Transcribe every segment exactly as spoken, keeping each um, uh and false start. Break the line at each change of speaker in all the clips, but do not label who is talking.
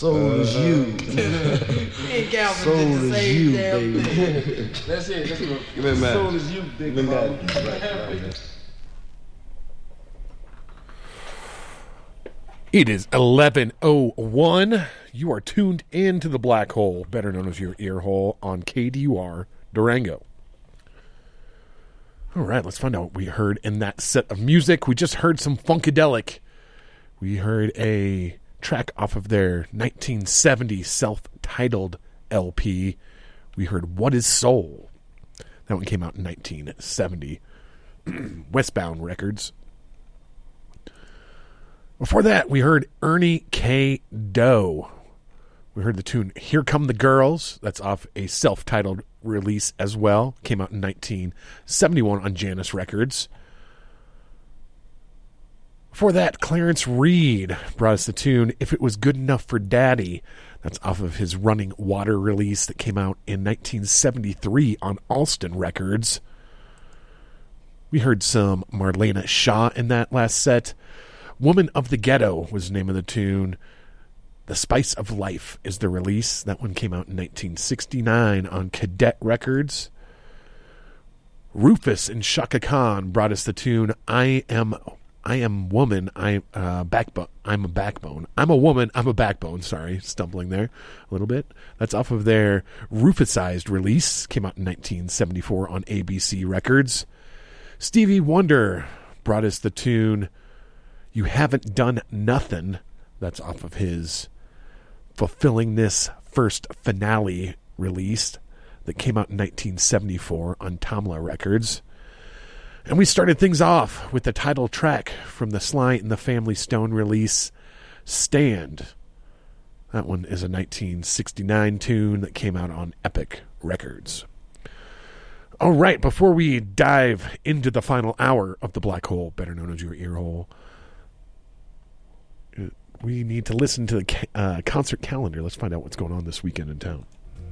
Soul is you.
ain't Calvin
Soul
did the
is
same
you,
damn
baby.
thing.
That's it. That's what.
Give me that.
Soul is you, big
Give me
mama.
that.
It is eleven oh one. You are tuned in to the Black Hole, better known as your ear hole, on K D U R Durango. All right, let's find out what we heard in that set of music. We just heard some Funkadelic. We heard a track off of their nineteen seventy self-titled L P. We heard What Is Soul? That one came out in nineteen seventy. Westbound Records. Before that, we heard Ernie K. Doe. We heard the tune Here Come the Girls. That's off a self-titled release as well. Came out in nineteen seventy-one on Janus Records. Before that, Clarence Reed brought us the tune If It Was Good Enough for Daddy. That's off of his Running Water release that came out in nineteen seventy-three on Alston Records. We heard some Marlena Shaw in that last set. Woman of the Ghetto was the name of the tune. The Spice of Life is the release. That one came out in nineteen sixty-nine on Cadet Records. Rufus and Shaka Khan brought us the tune I Am I Am Woman, I uh backbone I'm a backbone. I'm a woman, I'm a backbone. Sorry, stumbling there a little bit. That's off of their Rufusized release. Came out in nineteen seventy-four on A B C Records. Stevie Wonder brought us the tune You Haven't Done Nothing. That's off of his Fulfilling This First Finale release that came out in nineteen seventy-four on Tamla Records. And we started things off with the title track from the Sly and the Family Stone release, Stand. That one is a nineteen sixty-nine tune that came out on Epic Records. All right, before we dive into the final hour of the Black Hole, better known as your ear hole, we need to listen to the uh, concert calendar. Let's find out what's going on this weekend in town.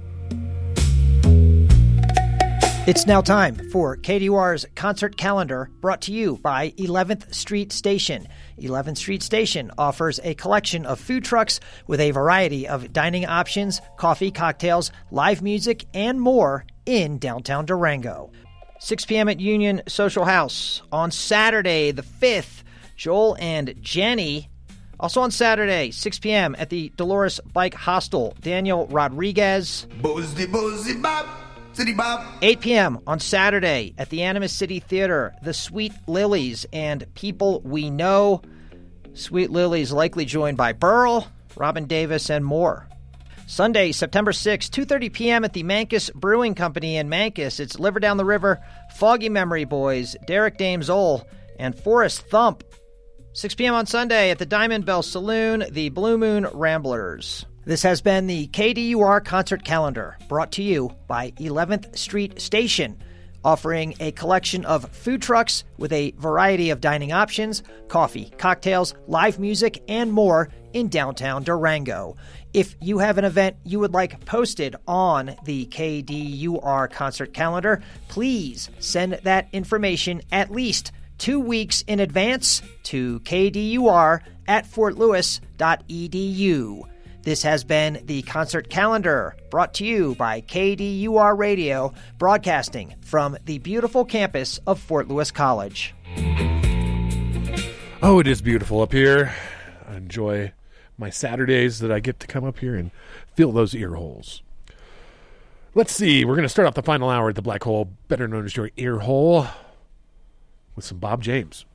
It's now time for K D U R's concert calendar, brought to you by eleventh Street Station. eleventh Street Station offers a collection of food trucks with a variety of dining options, coffee, cocktails, live music, and more in downtown Durango. six p.m. at Union Social House. On Saturday, the fifth, Joel and Jenny. Also on Saturday, six p.m. at the Dolores Bike Hostel, Daniel Rodriguez.
Bozy, bozy, bop, city bop.
eight p.m. on Saturday at the Animas City Theater, The Sweet Lilies and People We Know. Sweet Lilies likely joined by Burl, Robin Davis, and more. Sunday, September sixth, two thirty p.m. at the Mancus Brewing Company in Mancus. It's Liver Down the River, Foggy Memory Boys, Derek Dames Ole, and Forrest Thump. six p.m. on Sunday at the Diamond Bell Saloon, the Blue Moon Ramblers. This has been the K D U R Concert Calendar, brought to you by eleventh Street Station, offering a collection of food trucks with a variety of dining options, coffee, cocktails, live music, and more in downtown Durango. If you have an event you would like posted on the K D U R Concert Calendar, please send that information at least two weeks in advance to K D U R at fort lewis dot e d u. This has been the Concert Calendar, brought to you by K D U R Radio, broadcasting from the beautiful campus of Fort Lewis College.
Oh, it is beautiful up here. I enjoy my Saturdays that I get to come up here and fill those ear holes. Let's see. We're going to start off the final hour at the Black Hole, better known as your ear hole, with some Bob James.